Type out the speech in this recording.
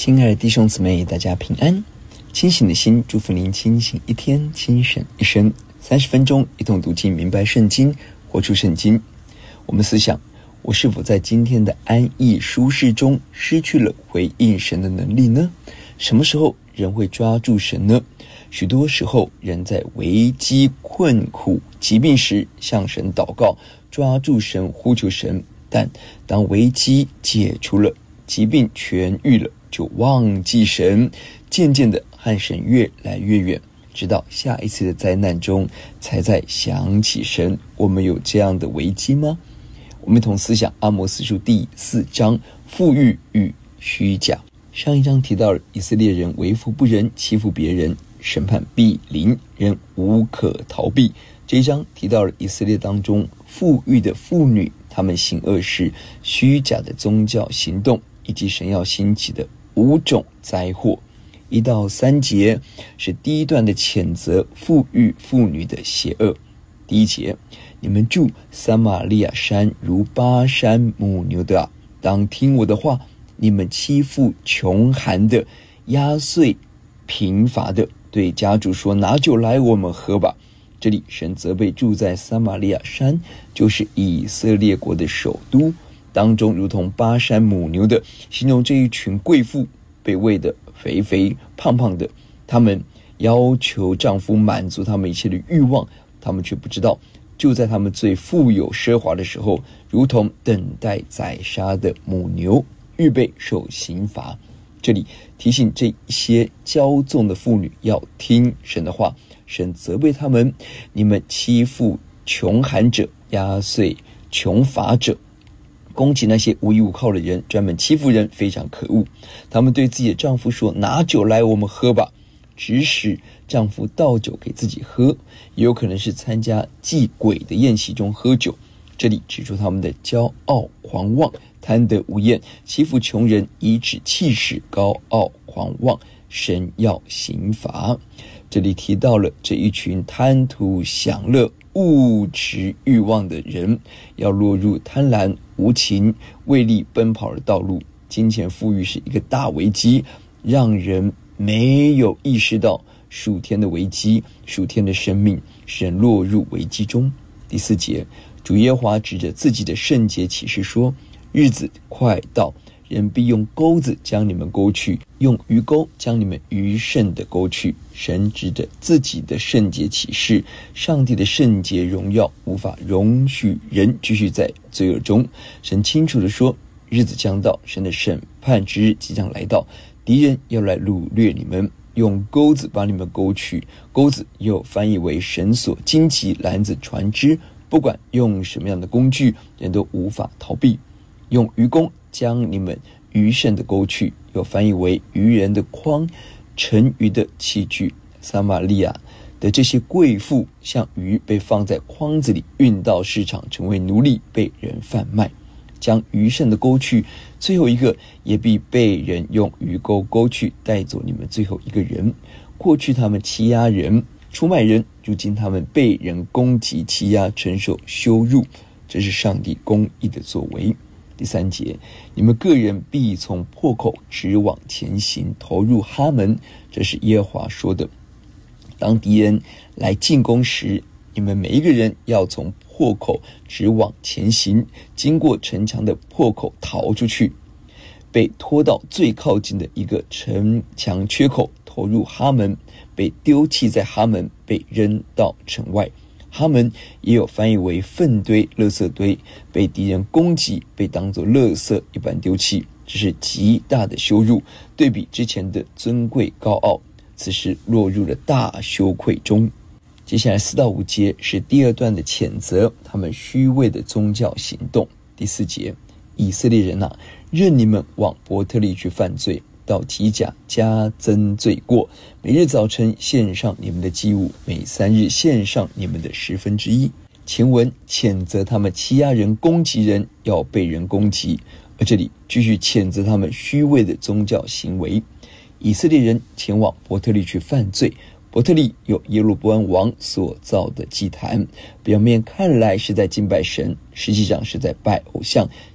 亲爱的弟兄姊妹，大家平安。清醒的心，祝福您清醒一天，清醒一生。30分钟，一同读经，明白圣经，活出圣经。我们思想，我是否在今天的安逸舒适中失去了回应神的能力呢？什么时候人会抓住神呢？许多时候，人在危机、困苦、疾病时向神祷告，抓住神，呼求神。但当危机解除了，疾病痊愈了，就忘记神，渐渐的和神越来越远，直到下一次的灾难中才在想起神。我们有这样的危机吗？我们一同思想阿摩司书第4章，富裕与虚假。上一章提到了以色列人为富不仁，欺负别人，审判必临，人无可逃避。这一章提到了以色列当中富裕的妇女，他们行恶事、虚假的宗教行动，以及神要兴起的5种灾祸。1到3节是第一段的谴责富裕妇女的邪恶。第1节，你们住撒玛利亚山如巴山母牛的当听我的话，你们欺负穷寒的，压碎贫乏的，对家主说，拿酒来我们喝吧。这里神责备住在撒玛利亚山，就是以色列国的首都当中，如同巴山母牛的，形容这一群贵妇，被喂得肥肥胖胖的，他们要求丈夫满足他们一切的欲望，他们却不知道，就在他们最富有奢华的时候，如同等待宰杀的母牛，预备受刑罚。这里提醒这些骄纵的妇女要听神的话。神责备他们，你们欺负穷寒者，压碎穷乏者，攻击那些无依无靠的人，专门欺负人，非常可恶。他们对自己的丈夫说，拿酒来我们喝吧，指使丈夫倒酒给自己喝，也有可能是参加祭鬼的宴席中喝酒。这里指出他们的骄傲狂妄，贪得无厌，欺负穷人，颐指气使，高傲狂妄，神要刑罚。这里提到了这一群贪图享乐、物质欲望的人，要落入贪婪、无情、为利奔跑的道路。金钱富裕是一个大危机，让人没有意识到属天的危机、属天的生命，使人落入危机中。第4节，主耶和华指着自己的圣洁启示说，日子快到，人必用钩子将你们勾去，用鱼钩将你们余剩的勾去。神指着自己的圣洁启示，上帝的圣洁荣耀无法容许人继续在罪恶中。神清楚地说，日子将到，神的审判之日即将来到，敌人要来掳掠你们，用钩子把你们勾去。钩子又翻译为绳索、荆棘、篮子、船只，不管用什么样的工具，人都无法逃避。用鱼钩将你们余剩的勾去，又翻译为渔人的筐、盛鱼的器具。撒玛利亚的这些贵妇像鱼，被放在筐子里运到市场，成为奴隶，被人贩卖。将余剩的勾去，最后一个也必被人用鱼钩勾去，带走你们最后一个人。过去他们欺压人、出卖人，如今他们被人攻击、欺压，承受羞辱，这是上帝公义的作为。第3节，你们个人必从破口直往前行，投入哈门，这是耶和华说的。当敌人来进攻时，你们每一个人要从破口直往前行，经过城墙的破口逃出去，被拖到最靠近的一个城墙缺口，投入哈门，被丢弃在哈门，被扔到城外。哈门也有翻译为粪堆、垃圾堆，被敌人攻击，被当作垃圾一般丢弃，这是极大的羞辱。对比之前的尊贵高傲，此时落入了大羞愧中。接下来4到5节是第2段的谴责他们虚伪的宗教行动。第4节，以色列人啊，任你们往伯特利去犯罪，到吉甲加增罪过，每日早晨献上你们的祭物，每3日献上你们的1/10。前文谴责他们欺压人、攻击人，要被人攻击，而这里继续谴责他们虚伪的宗教行为。以色列人前往伯特利去犯罪，伯特利有耶罗波安王所造的祭坛，表面看来是在敬拜神，实际上是在拜偶像，